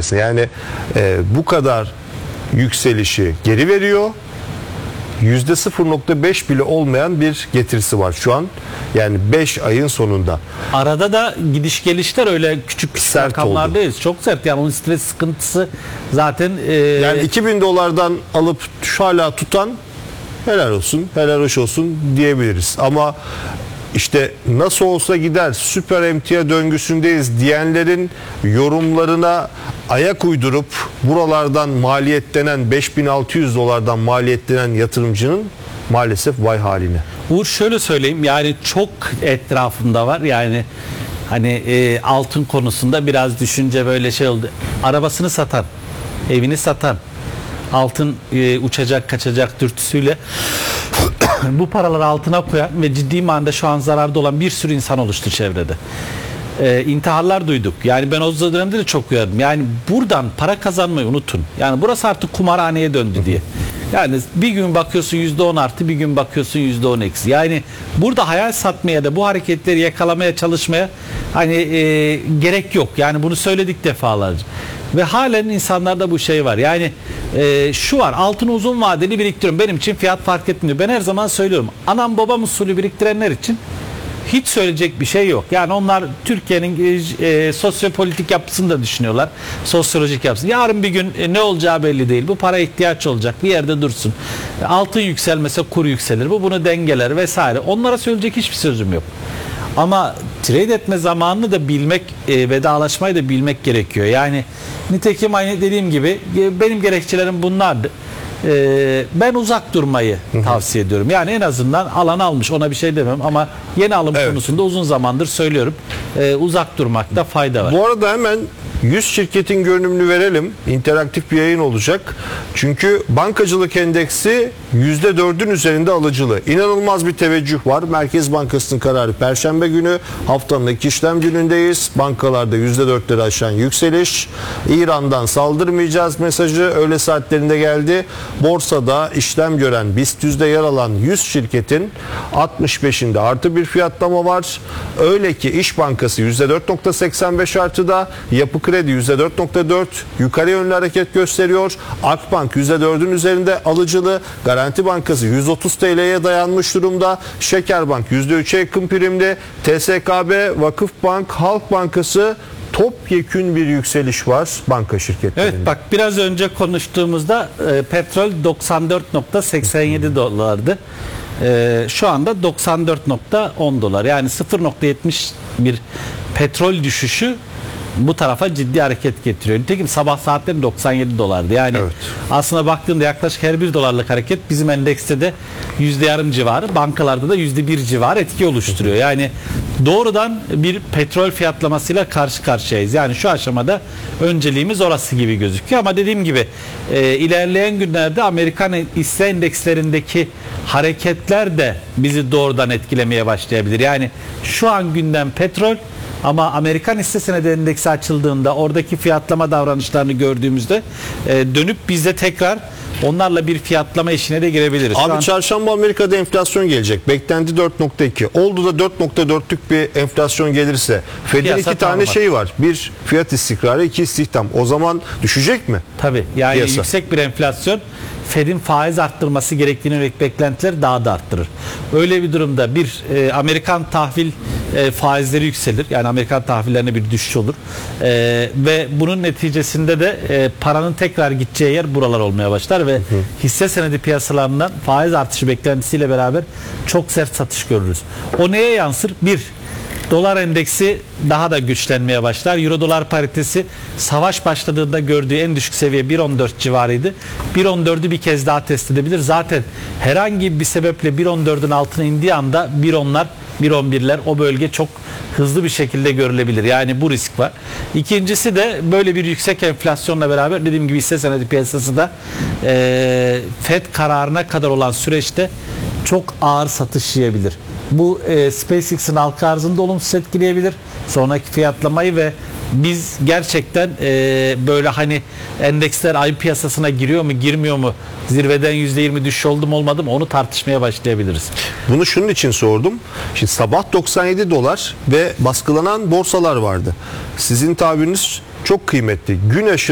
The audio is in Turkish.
içerisinde. Yani bu kadar yükselişi geri veriyor. %0.5 bile olmayan bir getirisi var şu an. Yani 5 ayın sonunda. Arada da gidiş gelişler öyle küçük Sert rakamlardayız. Çok sert. Yani onun stres sıkıntısı zaten yani 2000 dolardan alıp hala tutan helal olsun, helal hoş olsun diyebiliriz. Ama işte nasıl olsa gider, süper emtia döngüsündeyiz diyenlerin yorumlarına ayak uydurup buralardan maliyetlenen 5600 dolardan maliyetlenen yatırımcının maalesef vay haline. Uğur şöyle söyleyeyim, yani çok etrafımda var. Yani hani altın konusunda biraz düşünce böyle şey oldu. Arabasını satan, evini satan, altın uçacak kaçacak dürtüsüyle bu paraları altına koyan ve ciddi manada şu an zararda olan bir sürü insan oluştu çevrede. İntiharlar duyduk. Yani ben o dönemde de çok uyardım. Yani buradan para kazanmayı unutun. Yani burası artık kumarhaneye döndü diye. Yani bir gün bakıyorsun %10 artı, bir gün bakıyorsun %10 eksi. Yani burada hayal satmaya da bu hareketleri yakalamaya çalışmaya hani gerek yok. Yani bunu söyledik defalarca. Ve halen insanlarda bu şey var. Yani şu var, altını uzun vadeli biriktiriyorum. Benim için fiyat fark etmiyor. Ben her zaman söylüyorum. Anam babam usulü biriktirenler için hiç söyleyecek bir şey yok. Yani onlar Türkiye'nin sosyopolitik yapısını da düşünüyorlar. Sosyolojik yapısını. Yarın bir gün ne olacağı belli değil. Bu para ihtiyaç olacak. Bir yerde dursun. Altın yükselmese kur yükselir. Bu bunu dengeler vesaire. Onlara söyleyecek hiçbir sözüm yok. Ama trade etme zamanını da bilmek, vedalaşmayı da bilmek gerekiyor. Yani nitekim aynı dediğim gibi benim gerekçelerim bunlardı. Ben uzak durmayı tavsiye ediyorum. Yani en azından alan almış, ona bir şey demem ama yeni alım konusunda uzun zamandır söylüyorum. Uzak durmakta fayda var. Bu arada hemen 100 şirketin görünümünü verelim. İnteraktif bir yayın olacak. Çünkü bankacılık endeksi %4'ün üzerinde alıcılı. İnanılmaz bir teveccüh var. Merkez Bankası'nın kararı Perşembe günü. Haftanın ilk işlem günündeyiz. Bankalarda %4'leri aşan yükseliş. İran'dan saldırmayacağız mesajı öğle saatlerinde geldi. Borsada işlem gören BIST 100'de yer alan 100 şirketin 65'inde artı bir fiyatlama var. Öyle ki İş Bankası %4.85 artıda, Yapı Kredi %4.4 yukarı yönlü hareket gösteriyor. Akbank %4'ün üzerinde alıcılı. Garanti Bankası 130 TL'ye dayanmış durumda. Şekerbank %3'e yakın primli. TSKB, Vakıfbank, Halk Bankası topyekün bir yükseliş var banka şirketlerinde. Evet, bak biraz önce konuştuğumuzda petrol 94.87 dolardı. Şu anda 94.10 dolar. Yani 0.70 bir petrol düşüşü bu tarafa ciddi hareket getiriyor. Nitekim sabah saatleri 97 dolardı. Yani aslında baktığında yaklaşık her 1 dolarlık hareket bizim endekste de %0,5 civarı, bankalarda da %1 civarı etki oluşturuyor. Yani doğrudan bir petrol fiyatlamasıyla karşı karşıyayız. Yani şu aşamada önceliğimiz orası gibi gözüküyor. Ama dediğim gibi ilerleyen günlerde Amerikan hisse endekslerindeki hareketler de bizi doğrudan etkilemeye başlayabilir. Yani şu an gündem petrol, ama Amerikan hisse senedi endeksi açıldığında oradaki fiyatlama davranışlarını gördüğümüzde dönüp bizde tekrar onlarla bir fiyatlama işine de girebiliriz. Abi çarşamba Amerika'da enflasyon gelecek. Beklenti 4.2. Oldu da 4.4'lük bir enflasyon gelirse Fed'in iki tane şeyi var. Bir, fiyat istikrarı, iki, istihdam. O zaman düşecek mi? Tabii. Yani yüksek bir enflasyon Fed'in faiz arttırması gerektiğini ve beklentileri daha da arttırır. Öyle bir durumda bir Amerikan tahvil faizleri yükselir. Yani Amerikan tahvillerine bir düşüş olur. Ve bunun neticesinde de paranın tekrar gideceği yer buralar olmaya başlar ve hisse senedi piyasalarından faiz artışı beklentisiyle beraber çok sert satış görürüz. O neye yansır? Bir, dolar endeksi daha da güçlenmeye başlar. Euro dolar paritesi savaş başladığında gördüğü en düşük seviye 1.14 civarıydı. 1.14'ü bir kez daha test edebilir. Zaten herhangi bir sebeple 1.14'ün altına indiği anda 1.10'lar, 1.11'ler o bölge çok hızlı bir şekilde görülebilir. Yani bu risk var. İkincisi de böyle bir yüksek enflasyonla beraber dediğim gibi hisse senedi piyasası da Fed kararına kadar olan süreçte çok ağır satış yiyebilir. Bu SpaceX'in halka arzını da olumsuz etkileyebilir. Sonraki fiyatlamayı ve biz gerçekten böyle hani endeksler ay piyasasına giriyor mu girmiyor mu, zirveden %20 düşüş oldu mu olmadı mı onu tartışmaya başlayabiliriz. Bunu şunun için sordum. Şimdi sabah 97 dolar ve baskılanan borsalar vardı. Sizin tabiriniz çok kıymetli. Gün aşırı